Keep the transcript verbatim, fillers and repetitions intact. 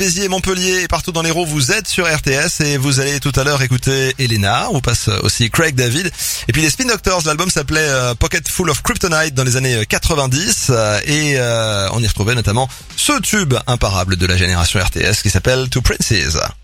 Béziers, Montpellier et partout dans l'Hérault, vous êtes sur R T S et vous allez tout à l'heure écouter Elena. On passe aussi Craig David. Et puis les Spin Doctors, l'album s'appelait euh, Pocket Full of Kryptonite dans les années quatre-vingt-dix euh, et euh, on y retrouvait notamment ce tube imparable de la génération R T S qui s'appelle Two Princes.